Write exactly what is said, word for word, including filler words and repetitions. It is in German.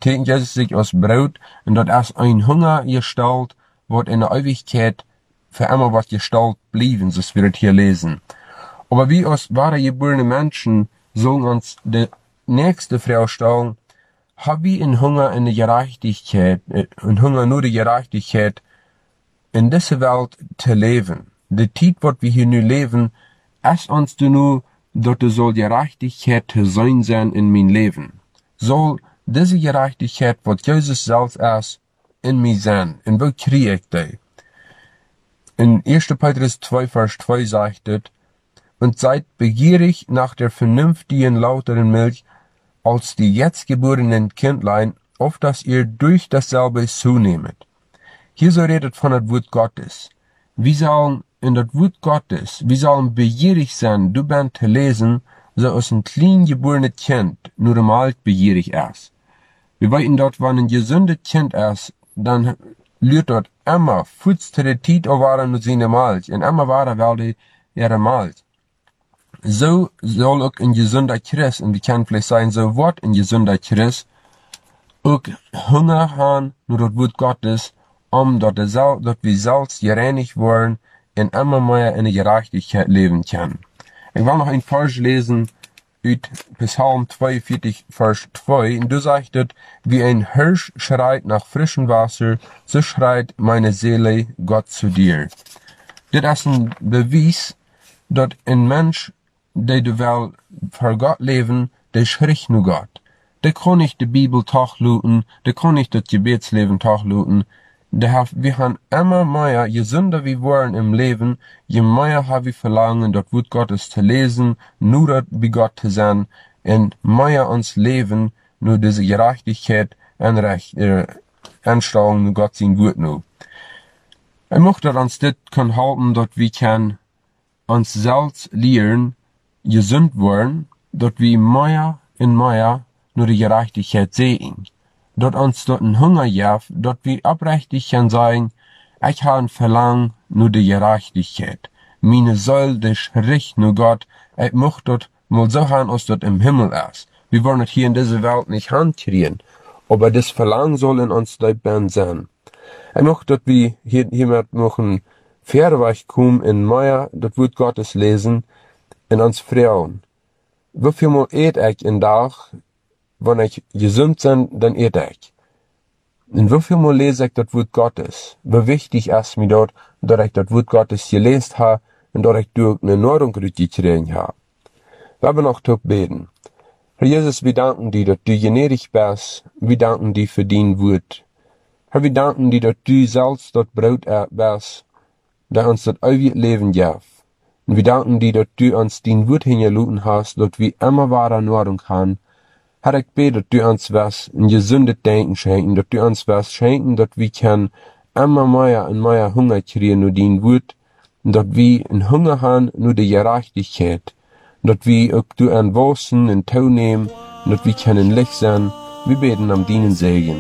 betekent Jesus sich als Brot und dat als ein Hunger gestellt, wird in der Ewigkeit für immer was gestellt blieben, so wir das hier lesen. Aber wie als wahre geborene Menschen sollen uns die nächste Frage stellen, hab ich einen Hunger in der Gerechtigkeit, einen Hunger nur die Gerechtigkeit, in dieser Welt zu leben. Die Zeit, wat wir hier nu leben, es uns du nur, dort soll Gerechtigkeit zu sein sein in mein Leben. Soll diese Gerechtigkeit, wat Jesus selbst ist, in mir sein. Und wo kriege ich die? In erster Petrus zwei, Vers zwei sagt es, und seid begierig nach der vernünftigen, lauteren Milch, als die jetzt geborenen Kindlein, auf dass ihr durch dasselbe zunehmet. Hier so redet von das Wort Gottes. Wir sollen in das Wort Gottes, wir sollen begierig sein, du bist zu lesen, so als ein klein geborenes Kind nur im Alt begierig ist. Wir weiten dort, wenn ein gesundes Kind ist, dann lürt dort immer Fuß zu der Zeit auf waren und seine Milch, und immer waren weil ihre Milch. So soll auch ein gesunder Christ, und wir können vielleicht sagen, so wird ein gesunder Christ auch Hunger haben, nur das Wort Gottes, um dort, dort wir selbst gereinigt worden und immer mehr in der Gerechtigkeit leben können. Ich will noch ein Vers lesen, aus Psalm zweiundvierzig, Vers zwei, und du sagst, wie ein Hirsch schreit nach frischem Wasser, so schreit meine Seele Gott zu dir. Das ist ein Beweis, dass ein Mensch, der du will für Gott leben, der schreit nur Gott. Der kann nicht die Bibel tachluten, der kann nicht das Gebetsleben tachluten. Der wir haben immer mehr, je sünder wir wollen im Leben, je mehr haben wir verlangen, das Wort Gottes zu lesen, nur das bei Gott zu sein, und mehr uns leben, nur diese Gerechtigkeit und Recht, äh, Anstellung, nur Gott sein Wort nur. Ich möchte uns das können halten, dass wir können uns selbst lernen, gesund werden, dass wir mehr und mehr nur die Gerechtigkeit sehen. Dort uns dort ein Hunger jaft, dort wir abrechtig kann sagen, ich habe ein Verlangen nur die Gerechtigkeit. Meine Seele, die schreit nur Gott, ich möchte dort mal so haben, als dort im Himmel ist. Wir wollen es hier in dieser Welt nicht handkriegen, aber das Verlangen soll in uns dabei sein. Ich möchte, dass wir hier, hiermit noch ein Fairweg kommen, in mehr das Wort Gottes lesen, in uns Frauen. Wie viel mal eet ich in Tag? Wenn ich gesund bin, dann eet ich. Und wie viel mal lese ich das Wort Gottes? Wie wichtig ist mir dort, dass ich das Wort Gottes gelesen habe und dass ich durch eine Nahrung gekriegt habe. Wir haben noch zu beten. Herr Jesus, wir danken dir, dass du gnädig bist. Wir danken dir für dein Wort. Herr, wir danken dir, dass du selbst das Brot bist, das uns das ewige Leben gibt. Und wir danken dir, dass du uns dein Wort hingeluten hast, dass wir immer wahre Nahrung haben. Herr, ich bete, dass du uns was ein gesundes Denken schenken, dass du uns was schenken, dass wir können immer mehr und mehr Hunger kriegen, nur dein Wort, und dass wir einen Hunger haben, nur die Gerechtigkeit, und dass wir auch du an Wossen und Tau nehmen, und dass wir können Licht sein. Wir beten am deinen Segen.